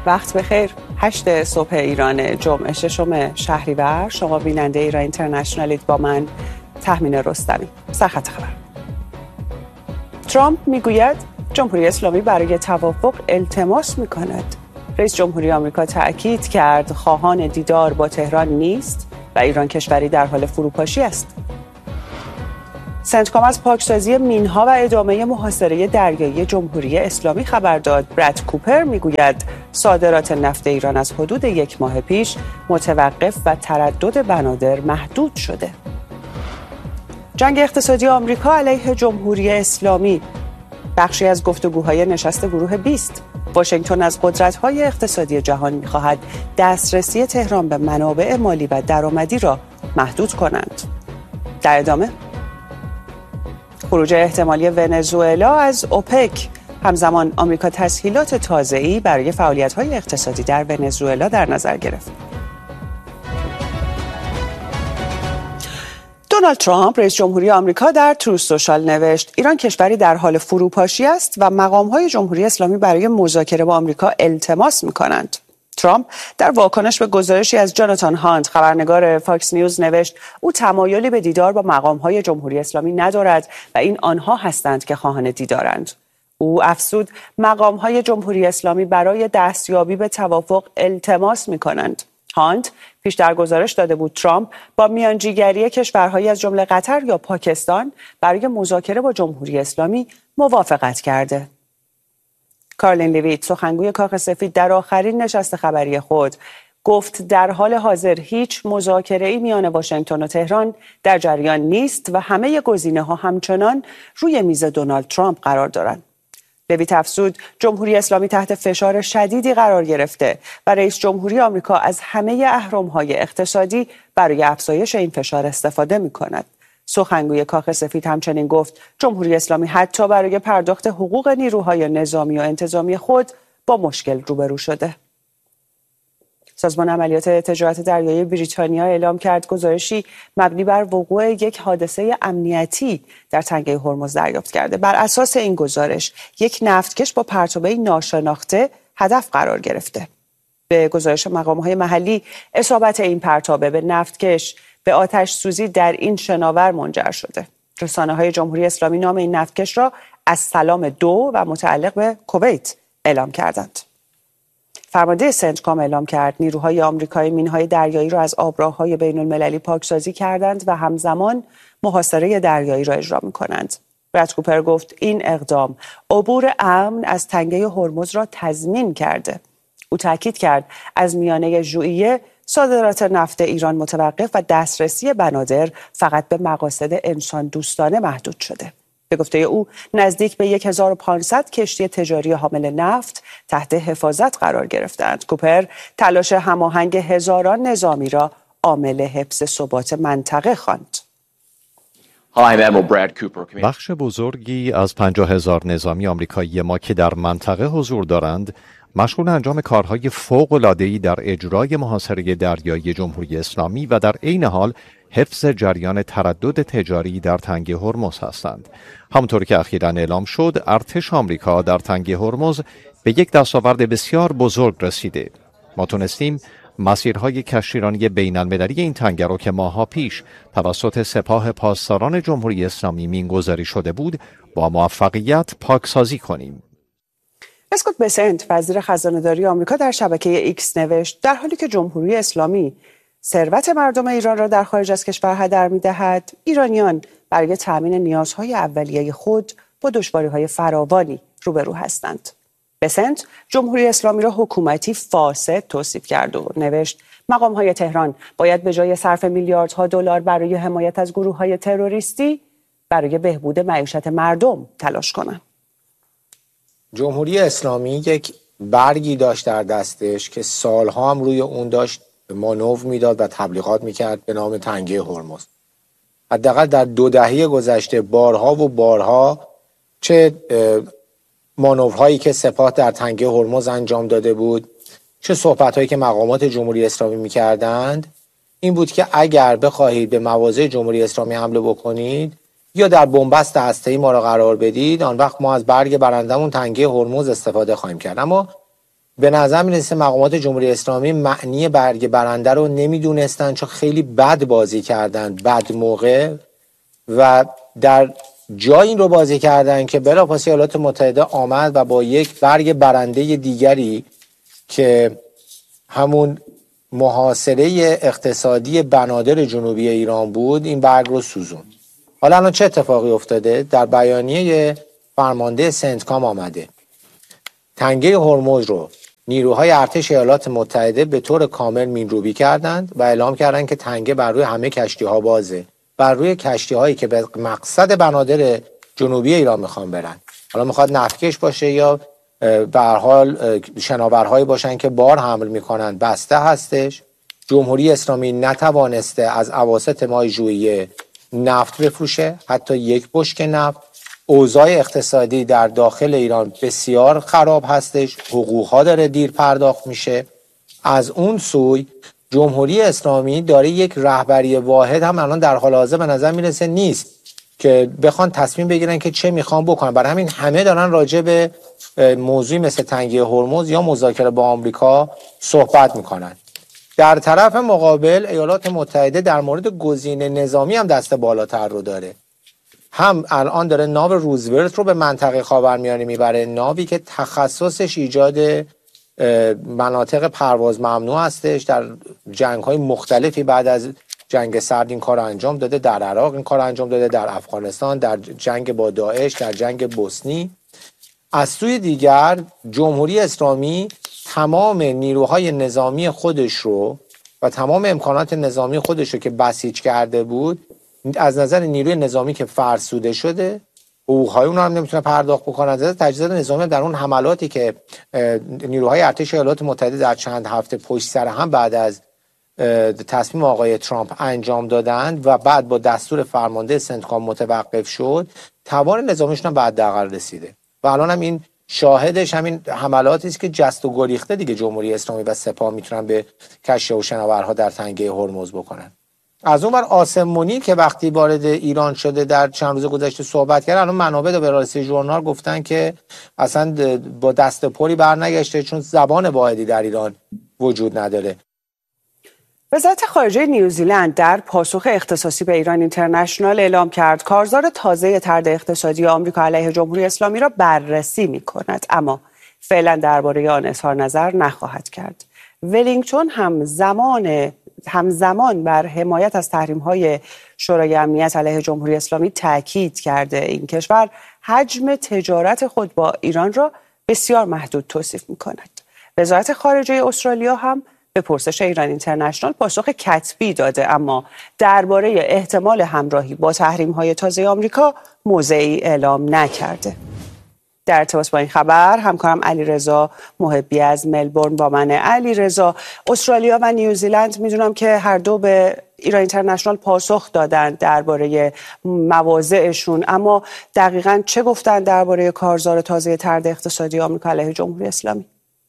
وقت بخیر. 8 صبح ایران، جمعه 6 شهریور. شما بیننده ایران اینترنشنالید با من تهمین رستمی. سرخط خبر. ترامپ میگوید جمهوری اسلامی برای توافق التماس میکند. رئیس جمهوری آمریکا تأکید کرد خواهان دیدار با تهران نیست و ایران کشوری در حال فروپاشی است. سنتکام از پاکسازی مینها و ادامه محاصره دریایی جمهوری اسلامی خبر داد. براد کوپر میگوید صادرات نفت ایران از حدود 1 ماه پیش متوقف و تردد بنادر محدود شده. جنگ اقتصادی آمریکا علیه جمهوری اسلامی. بخشی از گفتگوهای نشست گروه 20. واشنگتن از قدرت‌های اقتصادی جهان می‌خواهد دسترسی تهران به منابع مالی و درآمدی را محدود کنند. در ادامه خروج احتمالی ونزوئلا از اوپک. همزمان آمریکا تسهیلات تازه‌ای برای فعالیت‌های اقتصادی در ونزوئلا در نظر گرفت. دونالد ترامپ رئیس جمهوری آمریکا در تروث سوشال نوشت ایران کشوری در حال فروپاشی است و مقام‌های جمهوری اسلامی برای مذاکره با آمریکا التماس می‌کنند. ترامپ در واکنش به گزارشی از جاناتان هانت خبرنگار فاکس نیوز نوشت او تمایلی به دیدار با مقام‌های جمهوری اسلامی ندارد و این آنها هستند که خواهان دیدارند. او افزود مقام‌های جمهوری اسلامی برای دستیابی به توافق التماس می‌کنند. هانت پیشتر گزارش داده بود ترامپ با میانجیگری کشورهایی از جمله قطر یا پاکستان برای مذاکره با جمهوری اسلامی موافقت کرده. کارلین لیویت سخنگوی کاخ سفید در آخرین نشست خبری خود گفت در حال حاضر هیچ مذاکره‌ای میان واشنگتن و تهران در جریان نیست و همه گزینه‌ها همچنان روی میز دونالد ترامپ قرار دارند. لیویت افزود جمهوری اسلامی تحت فشار شدیدی قرار گرفته و رئیس جمهوری آمریکا از همه اهرم‌های اقتصادی برای افزایش این فشار استفاده می‌کند. سخنگوی کاخ سفید همچنین گفت جمهوری اسلامی حتی برای پرداخت حقوق نیروهای نظامی و انتظامی خود با مشکل روبرو شده. سازمان عملیات تجارت دریایی بریتانیا اعلام کرد گزارشی مبنی بر وقوع یک حادثه امنیتی در تنگه هرمز دریافت کرده. بر اساس این گزارش یک نفتکش با پرتابه ناشناخته هدف قرار گرفته. به گزارش مقام‌های محلی اصابت این پرتابه به نفتکش به آتش سوزی در این شناور منجر شده. رسانه‌های جمهوری اسلامی نام این نفتکش را از سلام 2 و متعلق به کویت اعلام کردند. فرمانده سنتکام اعلام کرد نیروهای آمریکایی مینهای دریایی را از آبراه‌های بین‌المللی پاکسازی کردند و همزمان محاصره دریایی را اجرا می‌کنند. براد کوپر گفت این اقدام عبور امن از تنگه هرمز را تضمین کرده. او تاکید کرد از میانه ژوئیه صادرات نفت ایران متوقف و دسترسی بنادر فقط به مقاصد انسان دوستانه محدود شده. به گفته او نزدیک به 1500 کشتی تجاری حامل نفت تحت حفاظت قرار گرفتند. کوپر تلاش هماهنگ هزاران نظامی را عامل حفظ ثبات منطقه خواند. بخش بزرگی از 50,000 نظامی آمریکایی ما که در منطقه حضور دارند مشغول انجام کارهای فوق‌العاده‌ای در اجرای محاصره دریایی جمهوری اسلامی و در عین حال حفظ جریان تردد تجاری در تنگه هرمز هستند. همونطور که اخیراً اعلام شد، ارتش آمریکا در تنگه هرمز به یک دستاورد بسیار بزرگ رسیده. ما تونستیم مسیرهای کشتیرانی بین‌المللی این تنگه رو که ماه‌ها پیش توسط سپاه پاسداران جمهوری اسلامی مینگذاری شده بود، با موفقیت پاکسازی کنیم. اسکات بسنت وزیر خزانه‌داری آمریکا در شبکه ایکس نوشت در حالی که جمهوری اسلامی ثروت مردم ایران را در خارج از کشور هدر می‌دهد، ایرانیان برای تأمین نیازهای اولیه خود با دشواری‌های فراوانی روبرو هستند. بسنت جمهوری اسلامی را حکومتی فاسد توصیف کرد و نوشت مقام‌های تهران باید به جای صرف میلیاردها دلار برای حمایت از گروه‌های تروریستی برای بهبود معیشت مردم تلاش کنند. جمهوری اسلامی یک برگی داشت در دستش که سالها هم روی اون داشت مانور میداد و تبلیغات میکرد به نام تنگه هرمز. حداقل در 2 دهه گذشته بارها و بارها چه مانورهایی که سپاه در تنگه هرمز انجام داده بود، چه صحبتهایی که مقامات جمهوری اسلامی میکردند، این بود که اگر بخواهید به مواضع جمهوری اسلامی حمله بکنید یا در بنبست هسته‌ای ما را قرار بدید، آن وقت ما از برگ برندمون تنگه هرمز استفاده خواهیم کرد. اما به نظر میرسه مقامات جمهوری اسلامی معنی برگ برنده رو نمیدونستن، چون خیلی بد بازی کردن، بد موقع، و در جای این رو بازی کردن که بلافاصله ایالات متحده آمد و با یک برگ برنده دیگری که همون محاصره اقتصادی بنادر جنوبی ایران بود این برگ رو سوزون. حالا الان چه اتفاقی افتاده؟ در بیانیه فرمانده سنتکام آمده تنگه هرمز رو نیروهای ارتش ایالات متحده به طور کامل مینروبی کردند و اعلام کردند که تنگه بر روی همه کشتی‌ها بازه، بر روی کشتی‌هایی که به مقصد بنادر جنوبی ایران میخوان برن، حالا میخواد نفتکش باشه یا به هر حال شناورهایی باشن که بار حمل میکنن، بسته هستش. جمهوری اسلامی نتوانسته از اواسط ماه ژوئیه نفت بفروشه، حتی یک بشکه نفت. اوضاع اقتصادی در داخل ایران بسیار خراب هستش، حقوقها داره دیر پرداخت میشه. از اون سوی جمهوری اسلامی داره یک رهبری واحد هم الان در حال حاضر به نظر میرسه نیست که بخوان تصمیم بگیرن که چه میخوان بکنن. برای همین همه دارن راجع به موضوعی مثل تنگه هرمز یا مذاکره با آمریکا صحبت میکنن. در طرف مقابل ایالات متحده در مورد گزینه نظامی هم دست بالاتر رو داره. هم الان داره ناو روزولت رو به منطقه خاورمیانه میبره، ناوی که تخصصش ایجاد مناطق پرواز ممنوع هستش. در جنگ‌های مختلفی بعد از جنگ سرد این کار انجام داده، در عراق این کار انجام داده، در افغانستان، در جنگ با داعش، در جنگ بوسنی. از سوی دیگر جمهوری اسلامی تمام نیروهای نظامی خودش رو و تمام امکانات نظامی خودش رو که بسیج کرده بود، از نظر نیروی نظامی که فرسوده شده، حقوق‌های اونها هم نمیتونه پرداخت بکنه. از نظر تجهیزات نظامی در اون حملاتی که نیروهای ارتش ایالات متحده در چند هفته پشت سر هم بعد از تصمیم آقای ترامپ انجام دادند و بعد با دستور فرمانده سنتکام متوقف شد، توان نظامیشون هم به حداقل رسیده و الان هم این شاهدش همین حملاتی است که جست و گریخته دیگه جمهوری اسلامی و سپاه میتونن به کشتی و شناورها در تنگه هرمز بکنن. از اون بر آسم منیر که وقتی وارد ایران شده در چند روز گذشته صحبت کرد، الان منابع به راستی ژورنال گفتن که اصلا با دست پری برنگشته چون زبان واحدی در ایران وجود نداره. وزارت خارجه نیوزیلند در پاسخ اختصاصی به ایران اینترنشنال اعلام کرد کارزار تازه طرد اقتصادی آمریکا علیه جمهوری اسلامی را بررسی می‌کند، اما فعلا درباره آن اظهار نظر نخواهد کرد. ولینگتون همزمان بر حمایت از تحریم‌های شورای امنیت علیه جمهوری اسلامی تاکید کرده. این کشور حجم تجارت خود با ایران را بسیار محدود توصیف می‌کند. وزارت خارجه استرالیا هم به پرسش ایران اینترنشنال پاسخ کتبی داده، اما درباره احتمال همراهی با تحریم‌های تازه آمریکا موضعی اعلام نکرده. در ارتباط با این خبر همکارم علیرضا محبی از ملبورن با منه. علیرضا، استرالیا و نیوزیلند میدونم که هر دو به ایران اینترنشنال پاسخ دادن درباره مواضعشون، اما دقیقاً چه گفتن درباره کارزار تازه طرد اقتصادی آمریکا علیه جمهوری اسلامی؟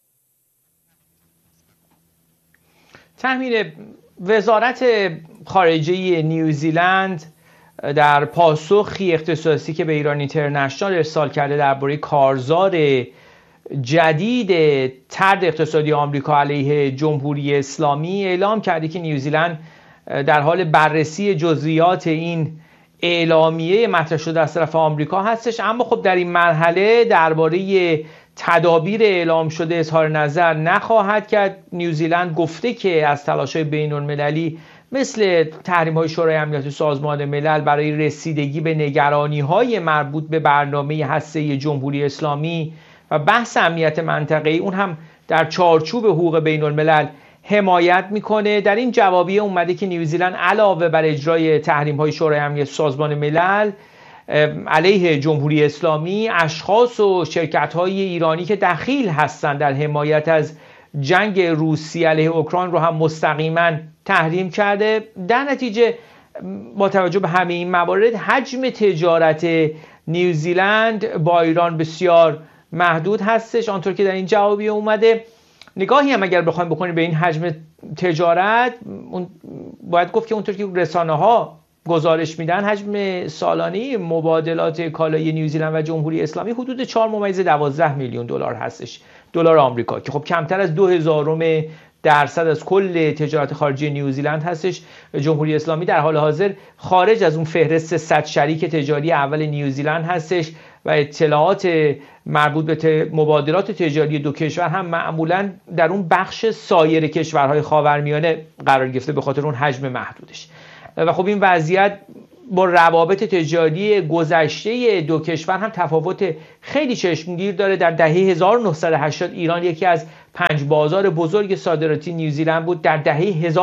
تحمیل وزارت خارجه نیوزیلند در پاسخی اختصاصی که به ایران اینترنشنال ارسال کرده درباره کارزار جدید طرد اقتصادی آمریکا علیه جمهوری اسلامی اعلام کرده که نیوزیلند در حال بررسی جزئیات این اعلامیه مطرح شده از طرف آمریکا هستش، اما خب در این مرحله درباره تدابیر اعلام شده اظهار نظر نخواهد کرد. نیوزیلند گفته که از تلاش‌های بین‌المللی مثل تحریم‌های شورای امنیت سازمان ملل برای رسیدگی به نگرانی‌های مربوط به برنامه هسته‌ای جمهوری اسلامی و بحث امنیت منطقه‌ای اون هم در چارچوب حقوق بین‌الملل حمایت میکنه. در این جوابیه اومده که نیوزیلند علاوه بر اجرای تحریم‌های شورای امنیت سازمان ملل علیه جمهوری اسلامی، اشخاص و شرکت‌های ایرانی که دخیل هستند در حمایت از جنگ روسیه علیه اوکراین رو هم مستقیما تحریم کرده. در نتیجه با توجه به همه این موارد حجم تجارت نیوزیلند با ایران بسیار محدود هستش، آنطور که در این جوابیه اومده. نگاهی هم اگر بخوایم بکنیم به این حجم تجارت، باید گفت که اونطور که رسانه‌ها گزارش میدن حجم سالانه مبادلات کالای نیوزیلند و جمهوری اسلامی حدود 4.12 میلیون دلار هستش دلار آمریکا که خب کمتر از 0.2000% از کل تجارت خارجی نیوزیلند هستش. جمهوری اسلامی در حال حاضر خارج از اون فهرست 100 شریک تجاری اول نیوزیلند هستش و اطلاعات مربوط به مبادلات تجاری دو کشور هم معمولا در اون بخش سایر کشورهای خاورمیانه قرار گرفته به خاطر اون حجم محدودش. و خب این وضعیت با روابط تجاری گذشته دو کشور هم تفاوت خیلی چشمگیر داره. در دهه 1980 ایران یکی از 5 بازار بزرگ صادراتی نیوزیلند بود. در دهه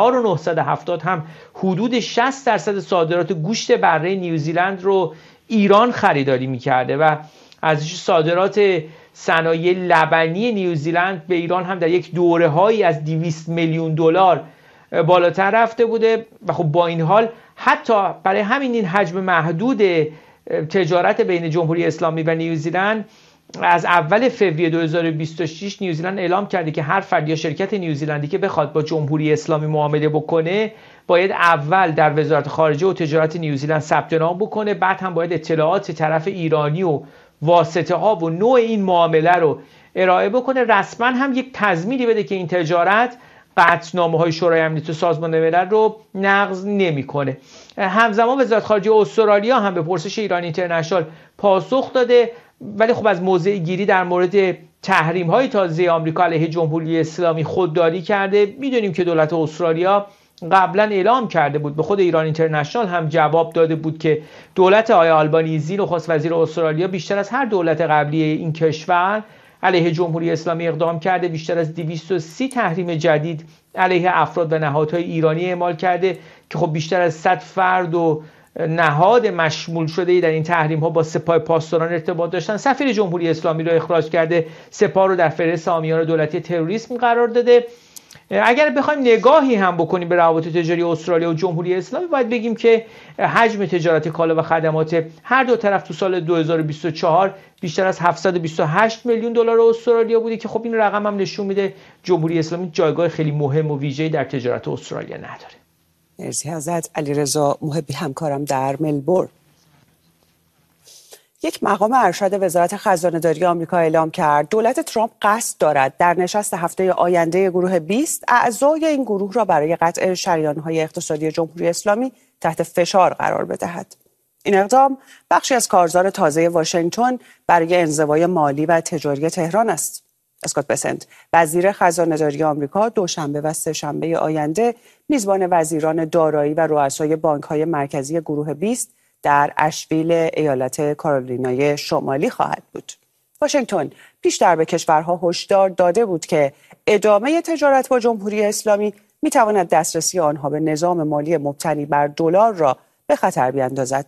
1970 هم حدود 60% صادرات گوشت بره نیوزیلند رو ایران خریداری می‌کرده و ارزش صادرات صنایع لبنی نیوزیلند به ایران هم در یک دوره‌هایی از 200 میلیون دلار بالاتر رفته بوده. و خب با این حال حتی برای همین این حجم محدود تجارت بین جمهوری اسلامی و نیوزیلند از اول فوریه 2026 نیوزیلند اعلام کرده که هر فرد یا شرکت نیوزیلندی که بخواد با جمهوری اسلامی معامله بکنه باید اول در وزارت خارجه و تجارت نیوزیلند ثبت نام بکنه، بعد هم باید اطلاعات طرف ایرانی و واسطه ها و نوع این معامله رو ارائه بکنه، رسما هم یک تضمینی بده که این تجارت قطعنامه‌های شورای امنیت و سازمان ملل رو نقض نمی‌کنه. همزمان وزارت خارجه استرالیا هم به پرسش ایران اینترنشنال پاسخ داده، ولی خب از موضع گیری در مورد تحریم‌های تازه آمریکا علیه جمهوری اسلامی خودداری کرده. می‌دونیم که دولت استرالیا قبلا اعلام کرده بود، به خود ایران اینترنشنال هم جواب داده بود که دولت آقای آلبانیزی نخست وزیر استرالیا بیشتر از هر دولت قبلی این کشور علیه جمهوری اسلامی اقدام کرده. بیشتر از 230 تحریم جدید علیه افراد و نهادهای ایرانی اعمال کرده که خب بیشتر از 100 فرد و نهاد مشمول شده در این تحریم ها با سپاه پاسداران ارتباط داشتن. سفیر جمهوری اسلامی رو اخراج کرده، سپاه رو در فهرست حامیان دولتی تروریسم قرار داده. اگر بخوایم نگاهی هم بکنیم به روابط تجاری استرالیا و جمهوری اسلامی، باید بگیم که حجم تجارت کالا و خدمات هر دو طرف تو سال 2024 بیشتر از 728 میلیون دلار استرالیا بوده که خب این رقم هم نشون میده جمهوری اسلامی جایگاه خیلی مهم و ویژه‌ای در تجارت استرالیا نداره. مرسی ازت علیرضا محبی همکارم در ملبورن. یک مقام ارشد وزارت خزانه‌داری آمریکا اعلام کرد دولت ترامپ قصد دارد در نشست هفته آینده گروه 20 اعضای این گروه را برای قطع شریان‌های اقتصادی جمهوری اسلامی تحت فشار قرار بدهد. این اقدام بخشی از کارزار تازه واشنگتن برای انزوای مالی و تجاری تهران است. اسکات بسنت وزیر خزانه‌داری آمریکا دوشنبه و سه‌شنبه آینده میزبان وزیران دارایی و رؤسای بانک‌های مرکزی گروه 20 در اشویل ایالت کارولینای شمالی خواهد بود. واشنگتن پیشتر به کشورها هشدار داده بود که ادامه تجارت با جمهوری اسلامی میتواند دسترسی آنها به نظام مالی مبتنی بر دلار را به خطر بیاندازد.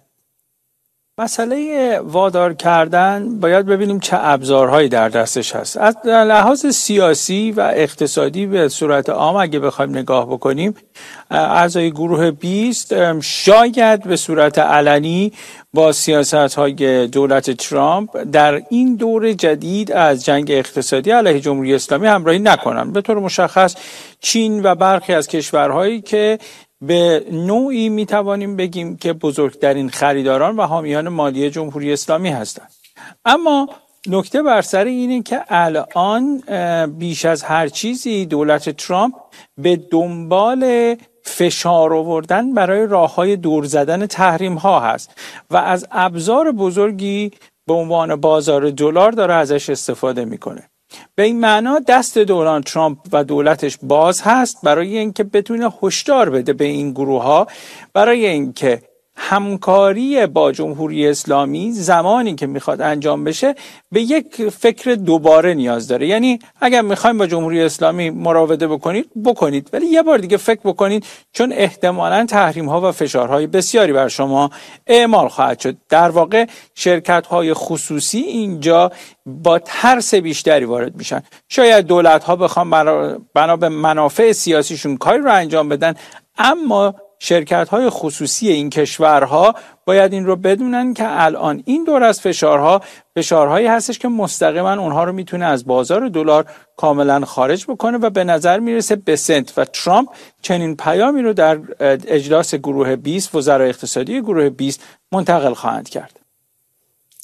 مسئله وادار کردن باید ببینیم چه ابزارهایی در دستش هست. از لحاظ سیاسی و اقتصادی به صورت عام اگه بخوایم نگاه بکنیم، اعضای گروه 20 شاید به صورت علنی با سیاست‌های دولت ترامپ در این دور جدید از جنگ اقتصادی علیه جمهوری اسلامی همراهی نکنند. به طور مشخص چین و برخی از کشورهایی که به نوعی میتوانیم بگیم که بزرگترین خریداران و حامیان مالی جمهوری اسلامی هستند. اما نکته بر سر اینه که الان بیش از هر چیزی دولت ترامپ به دنبال فشار آوردن برای راههای دور زدن تحریم ها هست و از ابزار بزرگی به عنوان بازار دلار داره ازش استفاده میکنه. به این معنا دست دوران ترامپ و دولتش باز هست برای اینکه بتونه هشدار بده به این گروه ها، برای اینکه همکاری با جمهوری اسلامی زمانی که میخواد انجام بشه به یک فکر دوباره نیاز داره. یعنی اگر میخوایم با جمهوری اسلامی مراوده بکنید ولی یه بار دیگه فکر بکنید، چون احتمالاً تحریم ها و فشارهای بسیاری بر شما اعمال خواهد شد. در واقع شرکت های خصوصی اینجا با ترس بیشتری وارد میشن. شاید دولت ها بخوان بنا به منافع سیاسیشون کاری رو انجام بدن، اما شرکت‌های خصوصی این کشورها باید این رو بدونن که الان این دور از فشارهایی هستش که مستقیما اونها رو میتونه از بازار دلار کاملا خارج بکنه و به نظر میرسه بسنت و ترامپ چنین پیامی رو در اجلاس گروه 20 وزرای اقتصادی گروه 20 منتقل خواهند کرد.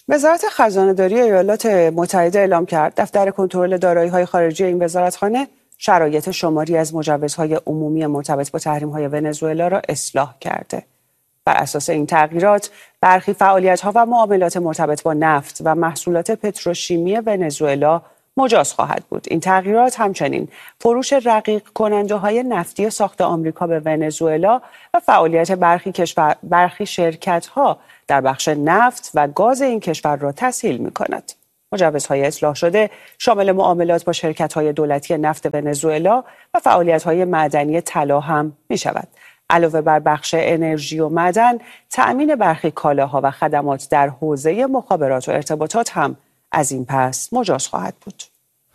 وزارت خزانه‌داری ایالات متحده اعلام کرد دفتر کنترل دارایی‌های خارجی این وزارتخانه شرایط شماری از مجوزهای عمومی مرتبط با تحریم‌های ونزوئلا را اصلاح کرده. بر اساس این تغییرات برخی فعالیت‌ها و معاملات مرتبط با نفت و محصولات پتروشیمی ونزوئلا مجاز خواهد بود. این تغییرات همچنین فروش رقیق کننده‌های نفتی ساخت آمریکا به ونزوئلا و فعالیت برخی شرکت‌ها در بخش نفت و گاز این کشور را تسهیل می‌کند. مجوزهای اصلاح شده شامل معاملات با شرکت‌های دولتی نفت ونزوئلا و فعالیت‌های معدنی طلا هم می‌شود. علاوه بر بخش انرژی و معدن، تأمین برخی کالاها و خدمات در حوزه مخابرات و ارتباطات هم از این پس مجاز خواهد بود.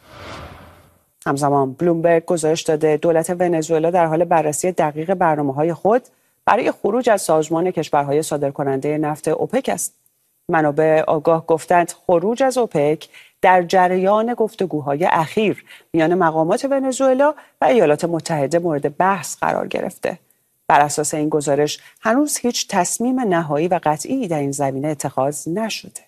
همزمان بلومبرگ گزارش داده دولت ونزوئلا در حال بررسی دقیق برنامه‌های خود برای خروج از سازمان کشورهای صادرکننده نفت اوپک است. منابع آگاه گفتند خروج از اوپک در جریان گفتگوهای اخیر میان مقامات ونزوئلا و ایالات متحده مورد بحث قرار گرفته. بر اساس این گزارش هنوز هیچ تصمیم نهایی و قطعی در این زمینه اتخاذ نشده.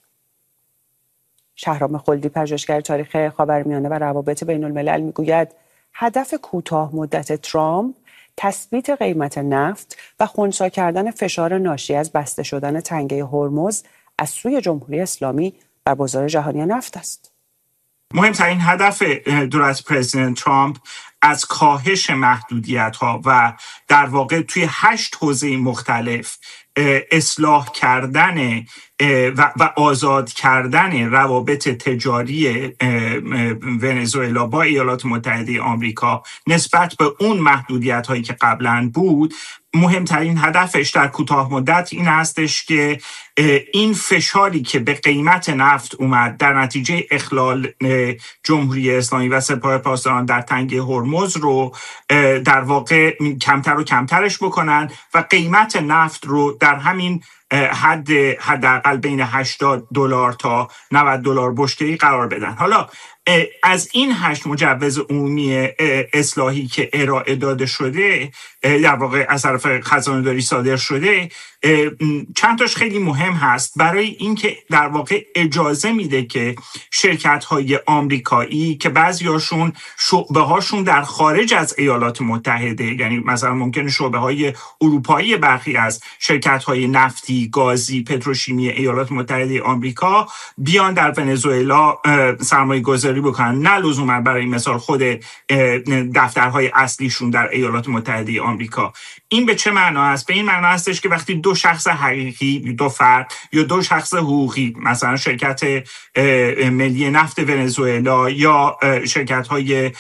شهرام خلدی پژوهشگر تاریخ خاورمیانه و روابط بین الملل میگوید هدف کوتاه مدت ترامپ تثبیت قیمت نفت و خنثی کردن فشار ناشی از بسته شدن تنگه هرمز از سوی جمهوری اسلامی بر بازار جهانی نفت است. مهمترین هدف دولت پرزیدنت ترامپ از کاهش محدودیت‌ها و در واقع توی 8 حوزه مختلف اصلاح کردن و آزاد کردن روابط تجاری ونزوئلا با ایالات متحده آمریکا نسبت به اون محدودیت‌هایی که قبلاً بود، مهمترین هدفش در کوتاه مدت این هستش که این فشاری که به قیمت نفت اومد در نتیجه اخلال جمهوری اسلامی و سپاه پاسداران در تنگه هرمز رو در واقع کمتر و کمترش بکنن و قیمت نفت رو در همین حداقل بین $80 تا $90 بشکه‌ای قرار بدن. حالا از این 8 مجوز عمومی اصلاحی که ارائه داده شده، در واقع از طرف خزانه‌داری صادر شده، چند تاش خیلی مهم هست برای اینکه در واقع اجازه میده که شرکت‌های آمریکایی که بعضیاشون شعبه‌هاشون در خارج از ایالات متحده، یعنی مثلا ممکنه شعبه‌های اروپایی برخی از شرکت‌های نفتی، گازی، پتروشیمی ایالات متحده آمریکا بیان در ونزوئلا سرمایه‌گذاری بکنن، نه لزوما برای مثال خود دفترهای اصلیشون در ایالات متحده آمریکا. این به چه معنا است؟ به این معنا هستش که وقتی دو شخص حقیقی، دو فرد یا دو شخص حقوقی، مثلا شرکت ملی نفت ونزوئلا یا شرکت‌های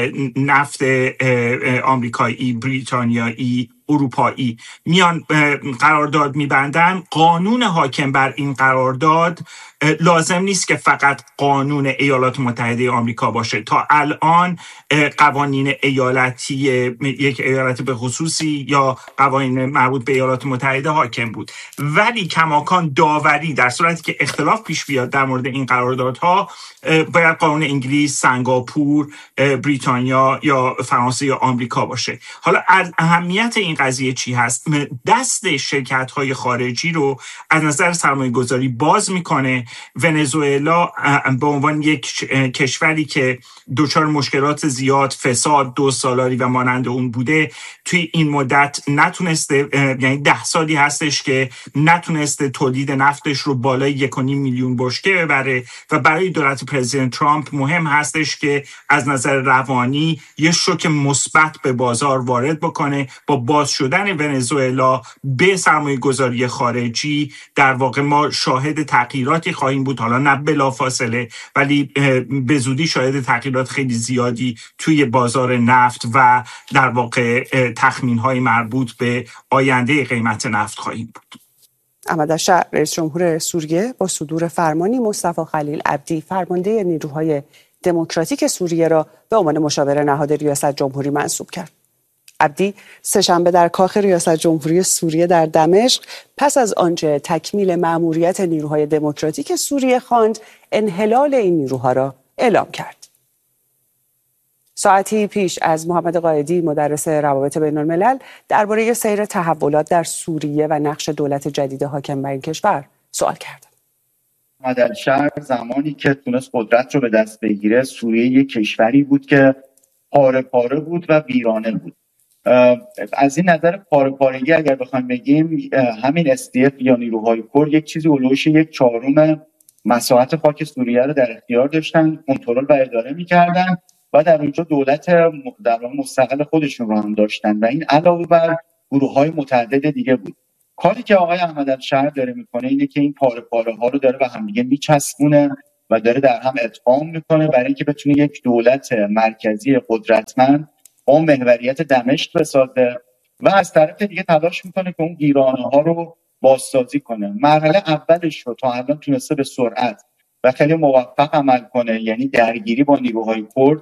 نفت آمریکایی، بریتانیایی، اروپایی میان قرارداد میبندن، قانون حاکم بر این قرارداد لازم نیست که فقط قانون ایالات متحده آمریکا باشه. تا الان قوانین ایالتی یک ایالت به خصوصی یا قوانین مربوط به ایالات متحده حاکم بود، ولی کماکان داوری در صورتی که اختلاف پیش بیاد در مورد این قراردادها باید قانون انگلیس، سنگاپور، بریتانیا یا فرانسه یا آمریکا باشه. حالا از اهمیت این قضیه چی هست؟ دست شرکت‌های خارجی رو از نظر سرمایه‌گذاری باز میکنه. ونزوئلا به عنوان یک کشوری که دچار مشکلات زیاد، فساد، دزدسالاری و مانند اون بوده، توی این مدت نتونسته، یعنی 10 سالی هستش که نتونسته تولید نفتش رو بالای 1.5 میلیون بشکه ببره و برای دولت پرزیدنت ترامپ مهم هستش که از نظر روانی یه شوک مثبت به بازار وارد بکنه. با باز شدن ونزوئلا به سرمایه‌گذاری خارجی در واقع ما شاهد تغییراتی خواهیم بود، حالا نه بلافاصله ولی به زودی شاهد تغییرات خیلی زیادی توی بازار نفت و در واقع تخمین‌های مربوط به آینده قیمت نفت خواهیم بود. احمد اشعر رئیس جمهور سوریه با صدور فرمانی مصطفی خلیل عبدی فرمانده نیروهای دموکراتیک سوریه را به عنوان مشاور نهاد ریاست جمهوری منصوب کرد. عبدی سه‌شنبه در کاخ ریاست جمهوری سوریه در دمشق پس از آنچه تکمیل مأموریت نیروهای دموکراتیک سوریه خواند، انحلال این نیروها را اعلام کرد. ساعتی پیش از محمد قائدی مدرس روابط بین الملل درباره سیر تحولات در سوریه و نقش دولت جدید حاکم بر این کشور سوال کردم. احمدالشهر زمانی که تونست قدرت رو به دست بگیره، سوریه یک کشوری بود که پاره پاره بود و ویرانه بود. از این نظر پاره پارگی اگر بخوایم بگیم، همین SDF یا نیروهای کرد یک چیزی اولوش 1/4 مساحت خاک سوریه رو در اختیار داشتن، کنترل و اداره می‌کردن و در اونجا دولت در مستقل خودشون رو هم داشتن و این علاوه بر گروه‌های متعدد دیگه بود. کاری که آقای احمدالشهر داره میکنه اینه که این پاره پاره ها رو داره به هم دیگه میچسبونه و داره در هم ادغام میکنه برای اینکه بتونه یک دولت مرکزی قدرتمند با محوریت دمشق بسازه و از طرف دیگه تلاش میکنه که اون ویرانه ها رو بازسازی کنه. مرحله اولش رو تا الان تونسته به سرعت و خیلی موفق عمل کنه، یعنی درگیری با نیروهای کرد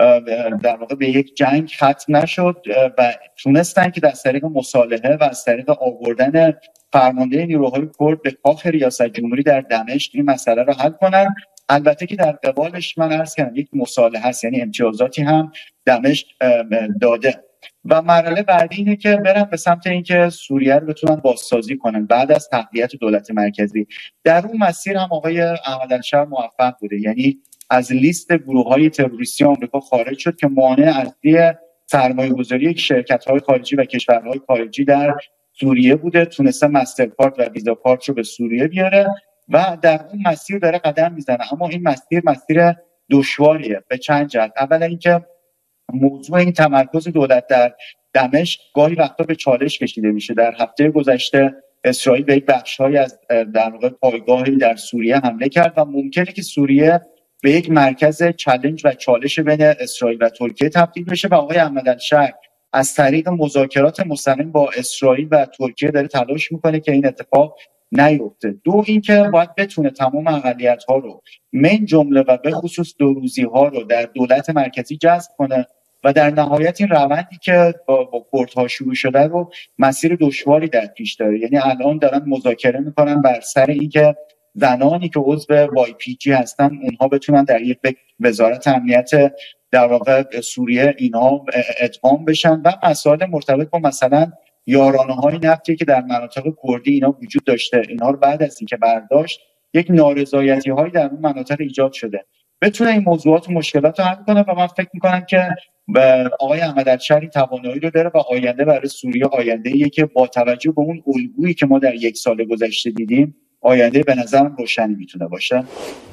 در واقع به یک جنگ ختم نشد و تونستن که از طریق مصالحه و از طریق آوردن فرمانده نیروهای کرد به کاخ ریاست جمهوری در دمشق این مسئله رو حل کنن. البته که در قبالش من عرض کردم یک مصالحه است، یعنی امتیازاتی هم دمشق داده و مرحله بعدی اینه که برن به سمت اینکه سوریه رو بتونن بازسازی کنن بعد از تقویت دولت مرکزی. در اون مسیر هم آقای احمدالشهر موفق بوده، یعنی از لیست گروه‌های تروریستی آمریکا خارج شد که مانع اصلی سرمایه‌گذاری شرکت‌های خارجی و کشورهای خارجی در سوریه بوده. تونسته مسترکارد و ویزا کارت رو به سوریه بیاره و در اون مسیر داره قدم میزنه. اما این مسیر دشواریه به چند جهت. اولا اینکه موضوع این تمرکز دولت در دمشق گاهی وقتا به چالش کشیده میشه. در هفته گذشته اسرائیل به یک بخش‌های از در واقع پایگاهی در سوریه حمله کرد و ممکنه که سوریه به یک مرکز چالش و چالش بین اسرائیل و ترکیه تبدیل بشه و آقای احمدالشهر از طریق مذاکرات مستقیم با اسرائیل و ترکیه داره تلاش میکنه که این اتفاق نیفته. دو اینکه باید بتونه تمام اقلیت‌ها رو من جمله و به خصوص دوروزی‌ها رو در دولت مرکزی جذب کنه و در نهایت این روندی که با کردها شروع شده رو مسیر دشواری در پیش داره. یعنی الان دارن مذاکره میکنن بر سر اینکه زنانی که عضو YPG هستن اونها بتونن در یک وزارت امنیت در واقع سوریه اینها ادغام بشن و مسائل مرتبط با مثلا یارانه‌های نفتی که در مناطق کردی اینا وجود داشته، اینها رو بعد از اینکه برداشت یک نارضایتی‌هایی در اون مناطق ایجاد شده بتونه این موضوعات و مشکلات رو حل کنه و من فکر می‌کنم که آقای احمدالشهر توانایی رو داره و آینده برای سوریه آینده‌ایه که با توجه به اون الگویی که ما در یک سال گذشته دیدیم آینده به نظرم روشنی میتونه باشه.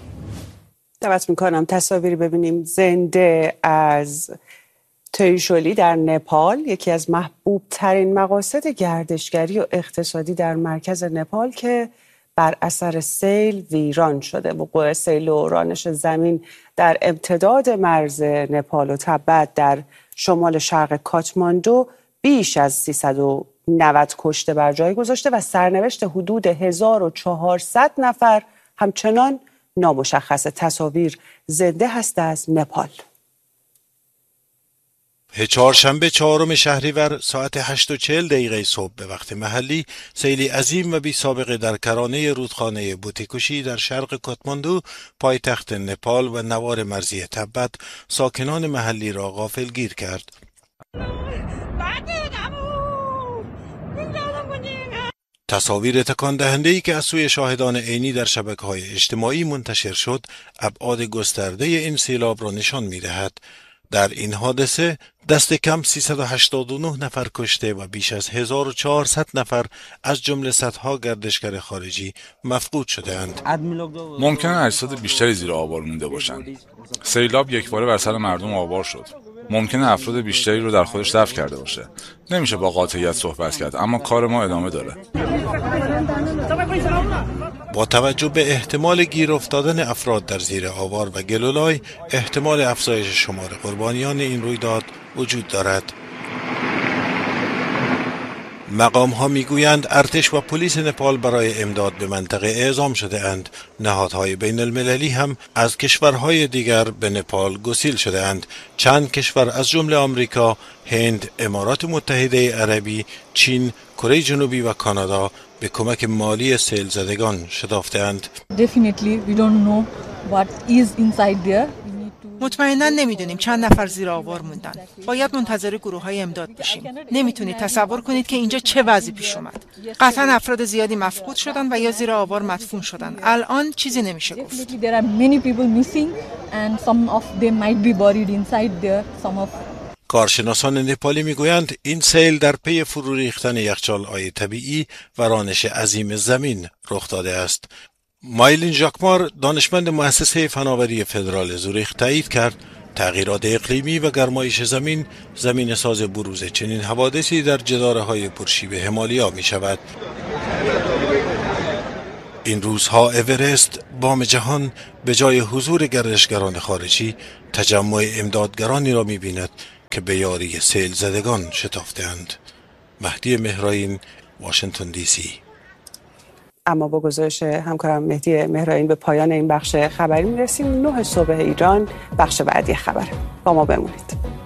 دعوت میکنم تصاویری ببینیم زنده از تریشولی در نپال، یکی از محبوب ترین مقاصد گردشگری و اقتصادی در مرکز نپال که بر اثر سیل ویران شده. وقوع سیل و رانش زمین در امتداد مرز نپال و تبت در شمال شرق کاتماندو بیش از 390 کشته بر جای گذاشته و سرنوشت حدود 1400 نفر همچنان نامشخص. تصاویر زنده هست از نپال. چهارشنبه 4 شهریور ساعت 8:40 صبح به وقت محلی سیلی عظیم و بی سابقه در کرانه رودخانه بوتیکوشی در شرق کاتماندو پایتخت نپال و نوار مرزی تبت ساکنان محلی را غافلگیر کرد. تصاویر تکان دهنده‌ای که از سوی شاهدان عینی در شبکه‌های اجتماعی منتشر شد ابعاد گسترده این سیلاب را نشان می‌دهد. در این حادثه دست کم 389 نفر کشته و بیش از 1400 نفر از جمله صدها گردشگر خارجی مفقود شده‌اند. ممکنه اجساد بیشتری زیر آوار مونده باشند. سیلاب یکباره بر سر مردم آوار شد. ممکنه افراد بیشتری رو در خودش دفن کرده باشه. نمیشه با قاطعیت صحبت کرد، اما کار ما ادامه داره. با توجه به احتمال گیر افتادن افراد در زیر آوار و گلولای، احتمال افزایش شمار قربانیان این رویداد وجود دارد. مقام ها میگویند ارتش و پلیس نپال برای امداد به منطقه اعزام شده اند. نهادهای بین المللی هم از کشورهای دیگر به نپال گسیل شده اند. چند کشور از جمله آمریکا، هند، امارات متحده عربی، چین، کره جنوبی و کانادا به کمک مالی سیل زدگان شتافته اند. مطمئنا نمیدونیم چند نفر زیر آوار موندن. باید منتظر گروه‌های امداد باشیم. نمیتونید تصور کنید که اینجا چه وضعی پیش اومد. قطعا افراد زیادی مفقود شدن و یا زیر آوار مدفون شدن. الان چیزی نمیشه گفت. کارشناسان نپالی میگویند این سیل در پی فرو ریختن یخچال‌های طبیعی و رانش عظیم زمین رخ داده است. مایلین ژاکمار، دانشمند مؤسسه فناوری فدرال زوریخ، تایید کرد تغییرات اقلیمی و گرمایش زمین زمین ساز بروز چنین حوادثی در جداره‌های پرشیب همالیا می شود. این روزها اورست، بام جهان، به جای حضور گردشگران خارجی تجمع امدادگرانی را می بیند که به یاری سیل زدگان شتافتند. مهدی مهرائین، واشنگتن دی سی. اما با گزارش همکارم مهدی مهرائین به پایان این بخش خبری میرسیم. 9 صبح ایران بخش بعدی خبر. با ما بمونید.